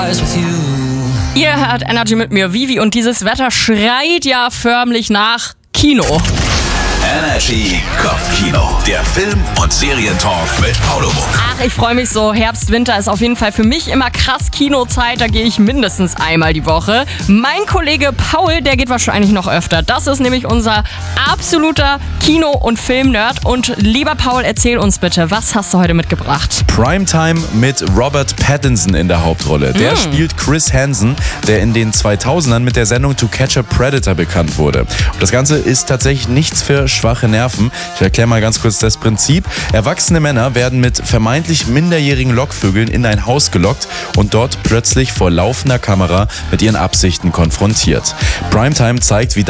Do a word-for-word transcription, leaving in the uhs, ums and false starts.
Ihr hört Energy mit mir, Vivi, und dieses Wetter schreit ja förmlich nach Kino. Energy Kopfkino, der Film- und Serientalk mit Paolo Muck. Ach, ich freue mich so. Herbst, Winter ist auf jeden Fall für mich immer krass Kinozeit. Da gehe ich mindestens einmal die Woche. Mein Kollege Paul, der geht wahrscheinlich noch öfter. Das ist nämlich unser absoluter Kino- und Film-Nerd. Und lieber Paul, erzähl uns bitte, was hast du heute mitgebracht? Primetime mit Robert Pattinson in der Hauptrolle. Der Mm. spielt Chris Hansen, der in den zweitausendern mit der Sendung To Catch a Predator bekannt wurde. Und das Ganze ist tatsächlich nichts für schwache Nerven. Ich erkläre mal ganz kurz das Prinzip. Erwachsene Männer werden mit vermeintlich minderjährigen Lockvögeln in ein Haus gelockt und dort plötzlich vor laufender Kamera mit ihren Absichten konfrontiert. Primetime zeigt, wie